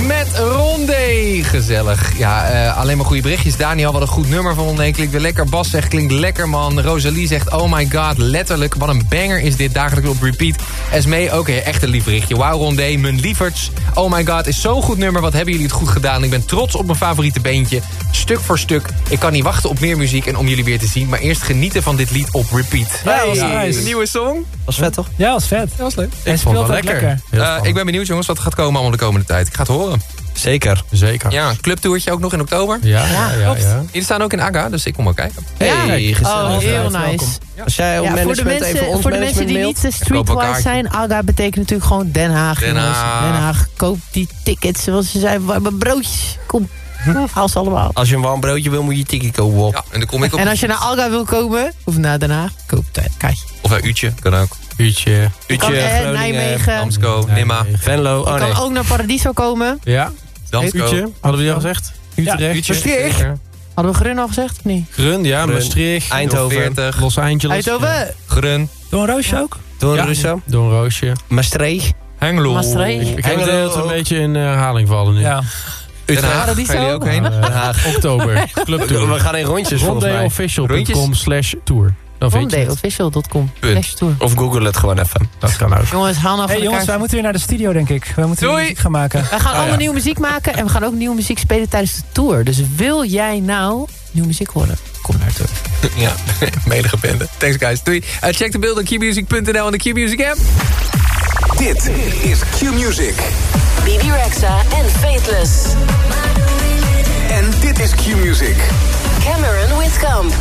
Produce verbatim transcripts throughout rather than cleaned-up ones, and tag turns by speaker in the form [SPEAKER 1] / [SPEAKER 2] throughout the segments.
[SPEAKER 1] met Rondé. Gezellig. Ja, uh, alleen maar goede berichtjes. Daniel, wat een goed nummer van Rondé. Klinkt weer lekker. Bas zegt, klinkt lekker, man. Rosalie zegt, oh my god, letterlijk. Wat een banger is dit. Dagelijks op repeat. Esmee, ook okay, echt een lief berichtje. Wauw, Rondé, mijn lieverds. Oh my god, is zo'n goed nummer. Wat hebben jullie het goed gedaan. Ik ben trots op mijn favoriete beentje. Stuk voor stuk. Ik kan niet wachten op meer muziek en om jullie weer te zien. Maar eerst genieten van dit lied op repeat.
[SPEAKER 2] Ja, was
[SPEAKER 1] hey,
[SPEAKER 2] nice.
[SPEAKER 1] Een nieuwe song.
[SPEAKER 2] Was vet, toch?
[SPEAKER 3] Ja, was vet.
[SPEAKER 1] Dat was leuk.
[SPEAKER 3] Hij speelt wel lekker. lekker.
[SPEAKER 1] Uh, ik ben benieuwd, jongens, wat er gaat komen allemaal de komende tijd. Ik ga het horen.
[SPEAKER 2] Zeker.
[SPEAKER 4] Zeker.
[SPEAKER 1] Ja, clubtourtje ook nog in oktober.
[SPEAKER 4] Ja, ja, ja. ja.
[SPEAKER 1] Jullie staan ook in Aga, dus ik kom wel kijken.
[SPEAKER 2] Hey,
[SPEAKER 5] ja.
[SPEAKER 2] gezellig.
[SPEAKER 5] Oh, heel nice.
[SPEAKER 2] Ja. Als jij op
[SPEAKER 5] ja,
[SPEAKER 2] management
[SPEAKER 5] voor de mensen,
[SPEAKER 2] even ons
[SPEAKER 5] voor de mensen die
[SPEAKER 2] mailt.
[SPEAKER 5] niet streetwise zijn, Aga betekent natuurlijk gewoon Den Haag.
[SPEAKER 1] Den Haag.
[SPEAKER 5] Den Haag. Koop die tickets, zoals ze zeiden. We hebben broodjes. Kom. Haal ze allemaal.
[SPEAKER 2] Als je een warm broodje wil, moet je ticket kopen op.
[SPEAKER 1] Ja, en dan kom ik op.
[SPEAKER 5] En als je naar Alga wil komen, of naar Den Haag, koop het kaartje.
[SPEAKER 1] Of een uurtje, kan ook.
[SPEAKER 4] Uurtje.
[SPEAKER 2] Uurtje,
[SPEAKER 5] eh,
[SPEAKER 2] Groningen,
[SPEAKER 5] Nijmegen.
[SPEAKER 1] Damsko, Nimma.
[SPEAKER 2] Venlo. Oh
[SPEAKER 5] Je
[SPEAKER 2] nee.
[SPEAKER 5] kan ook naar Paradiso komen.
[SPEAKER 4] Ja.
[SPEAKER 1] Damsko.
[SPEAKER 4] Uurtje. Hadden we die al gezegd? Utrecht.
[SPEAKER 1] Uurtje.
[SPEAKER 5] Maastricht. Hadden we Grun al gezegd of niet?
[SPEAKER 4] Grun, ja.
[SPEAKER 2] Grun.
[SPEAKER 4] Maastricht.
[SPEAKER 2] Eindhoven.
[SPEAKER 4] veertig. Los Angeles.
[SPEAKER 5] Eindhoven.
[SPEAKER 1] Grun.
[SPEAKER 3] Door een roosje ook?
[SPEAKER 2] Doorn
[SPEAKER 4] Ja.
[SPEAKER 2] Russo.
[SPEAKER 4] Don Roosje.
[SPEAKER 2] Maastricht.
[SPEAKER 1] Hengelo.
[SPEAKER 5] Maastricht.
[SPEAKER 4] Ik heb het
[SPEAKER 2] Hengelo
[SPEAKER 4] dat een
[SPEAKER 2] ook.
[SPEAKER 4] beetje in herhaling vallen nu.
[SPEAKER 3] Ja.
[SPEAKER 1] Den Haag.
[SPEAKER 5] Paradiso.
[SPEAKER 1] Gaan jullie ook heen?
[SPEAKER 4] Uh,
[SPEAKER 2] Den Haag.
[SPEAKER 4] Oktober. Clubtour.
[SPEAKER 2] We gaan in rondjes volgens mij.
[SPEAKER 4] Rondeofficial punt com slash tour. Dan vind je het.
[SPEAKER 5] Rondeofficial punt com.
[SPEAKER 1] Punt.
[SPEAKER 5] Tour.
[SPEAKER 2] Of google het gewoon even.
[SPEAKER 4] Dat kan ook.
[SPEAKER 5] Jongens, haal nou
[SPEAKER 3] Hey
[SPEAKER 5] van
[SPEAKER 3] jongens,
[SPEAKER 5] elkaar.
[SPEAKER 3] wij moeten weer naar de studio, denk ik. We moeten weer
[SPEAKER 1] Doei.
[SPEAKER 3] muziek gaan maken.
[SPEAKER 5] Wij gaan
[SPEAKER 4] Oh,
[SPEAKER 5] allemaal
[SPEAKER 4] ja.
[SPEAKER 5] nieuwe muziek maken. En we gaan ook nieuwe muziek spelen tijdens de tour. Dus wil jij nou nieuwe muziek horen? Kom naar de tour.
[SPEAKER 1] Ja, melige bende. Thanks guys, doei. Uh, check de beelden op q music punt n l en de Q-Music app.
[SPEAKER 6] Dit is Q-Music.
[SPEAKER 7] B B Rexha en Faithless.
[SPEAKER 6] En dit is Q-Music.
[SPEAKER 7] Cameron Whitcomb.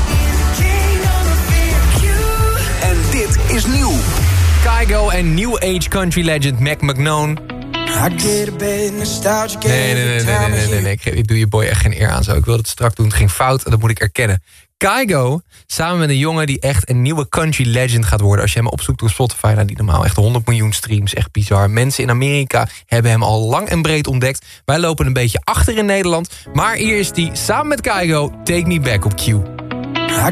[SPEAKER 6] En dit is nieuw.
[SPEAKER 1] Kygo en New Age country legend Mac McNone. Nee, nee, nee, nee, nee, nee, nee, nee. Ik, ik doe je boy echt geen eer aan zo. Ik wilde het strak doen, het ging fout, dat moet ik erkennen. Kygo, samen met een jongen die echt een nieuwe country legend gaat worden. Als je hem opzoekt op Spotify, nou die normaal echt honderd miljoen streams. Echt bizar. Mensen in Amerika hebben hem al lang en breed ontdekt. Wij lopen een beetje achter in Nederland. Maar hier is die, samen met Kygo, Take Me Back op Q.